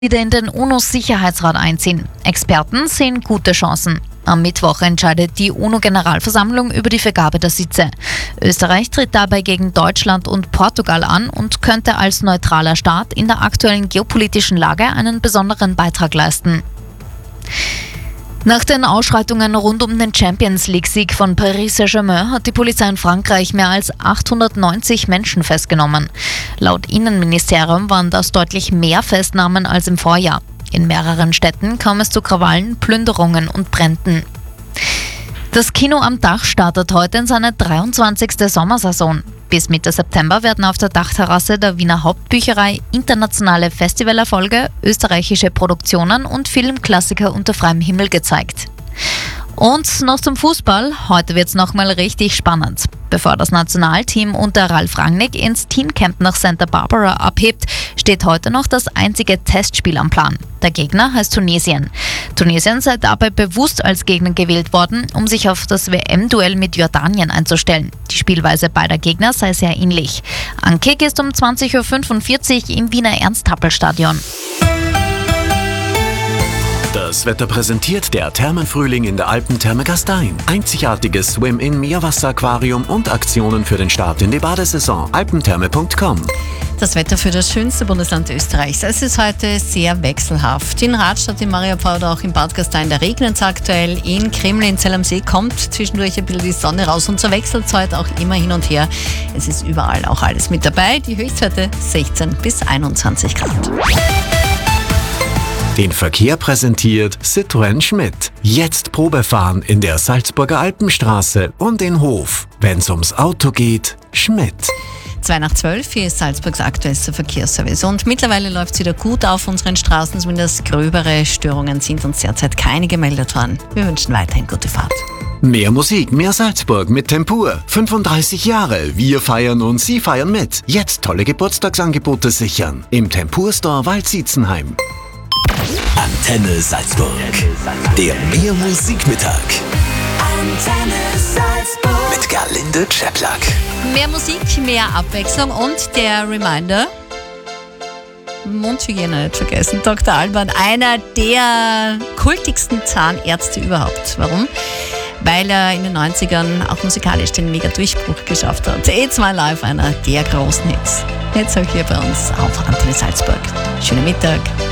wieder in den UNO-Sicherheitsrat einziehen. Experten sehen gute Chancen. Am Mittwoch entscheidet die UNO-Generalversammlung über die Vergabe der Sitze. Österreich tritt dabei gegen Deutschland und Portugal an und könnte als neutraler Staat in der aktuellen geopolitischen Lage einen besonderen Beitrag leisten. Nach den Ausschreitungen rund um den Champions-League-Sieg von Paris Saint-Germain hat die Polizei in Frankreich mehr als 890 Menschen festgenommen. Laut Innenministerium waren das deutlich mehr Festnahmen als im Vorjahr. In mehreren Städten kam es zu Krawallen, Plünderungen und Bränden. Das Kino am Dach startet heute in seine 23. Sommersaison. Bis Mitte September werden auf der Dachterrasse der Wiener Hauptbücherei internationale Festivalerfolge, österreichische Produktionen und Filmklassiker unter freiem Himmel gezeigt. Und noch zum Fußball. Heute wird's nochmal richtig spannend. Bevor das Nationalteam unter Ralf Rangnick ins Teamcamp nach Santa Barbara abhebt, steht heute noch das einzige Testspiel am Plan. Der Gegner heißt Tunesien. Tunesien sei dabei bewusst als Gegner gewählt worden, um sich auf das WM-Duell mit Jordanien einzustellen. Die Spielweise beider Gegner sei sehr ähnlich. Ankick ist um 20.45 Uhr im Wiener Ernst-Happel-Stadion. Das Wetter präsentiert der Thermenfrühling in der Alpentherme Gastein. Einzigartiges Swim-In-Meerwasseraquarium und Aktionen für den Start in die Badesaison. alpentherme.com. Das Wetter für das schönste Bundesland Österreichs. Es ist heute sehr wechselhaft. In Radstadt, in Mariapau oder auch in Bad Gastein, da regnet es aktuell. In Kreml-Zell am See kommt zwischendurch ein bisschen die Sonne raus und so wechselt es heute auch immer hin und her. Es ist überall auch alles mit dabei. Die Höchstwerte 16 bis 21 Grad. Den Verkehr präsentiert Citroën Schmidt. Jetzt Probefahren in der Salzburger Alpenstraße und in Hof. Wenn's ums Auto geht, Schmidt. 2:12, hier ist Salzburgs aktuellster Verkehrsservice. Und mittlerweile läuft es wieder gut auf unseren Straßen, zumindest gröbere Störungen sind uns derzeit keine gemeldet worden. Wir wünschen weiterhin gute Fahrt. Mehr Musik, mehr Salzburg mit Tempur. 35 Jahre, wir feiern und Sie feiern mit. Jetzt tolle Geburtstagsangebote sichern. Im Tempur Store Waldsietzenheim. Antenne Salzburg. Der Mehr Musikmittag. Antenne Salzburg. Mit Gerlinde Czeplak. Mehr Musik, mehr Abwechslung und der Reminder: Mundhygiene nicht vergessen. Dr. Alban, einer der kultigsten Zahnärzte überhaupt. Warum? Weil er in den 90ern auch musikalisch den Mega-Durchbruch geschafft hat. It's My Life, einer der großen Hits. Jetzt auch hier bei uns auf Antenne Salzburg. Schönen Mittag.